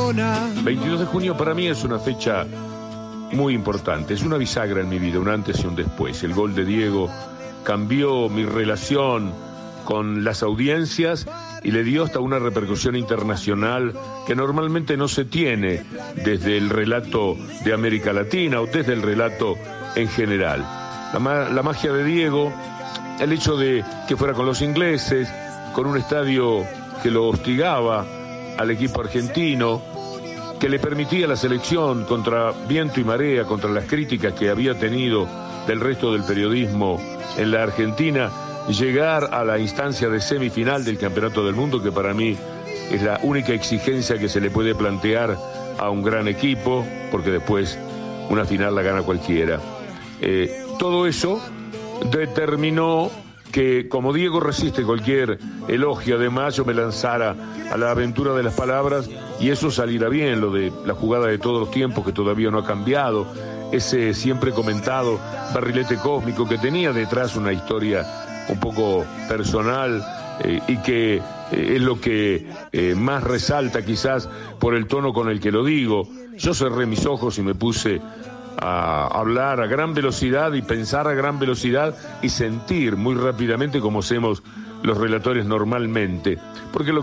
22 de junio para mí es una fecha muy importante, es una bisagra en mi vida, un antes y un después. El gol de Diego cambió mi relación con las audiencias y le dio hasta una repercusión internacional que normalmente no se tiene desde el relato de América Latina o desde el relato en general. La magia de Diego, el hecho de que fuera con los ingleses, con un estadio que lo hostigaba al equipo argentino, que le permitía a la selección, contra viento y marea, contra las críticas que había tenido del resto del periodismo en la Argentina, llegar a la instancia de semifinal del Campeonato del Mundo, que para mí es la única exigencia que se le puede plantear a un gran equipo, porque después una final la gana cualquiera. Todo eso determinó que, como Diego resiste cualquier elogio, además yo me lanzara a la aventura de las palabras y eso saliera bien, lo de la jugada de todos los tiempos que todavía no ha cambiado, ese siempre comentado barrilete cósmico que tenía detrás una historia un poco personal y que es lo que más resalta quizás por el tono con el que lo digo. Yo cerré mis ojos y me puse a hablar a gran velocidad y pensar a gran velocidad y sentir muy rápidamente como hacemos los relatores normalmente, porque lo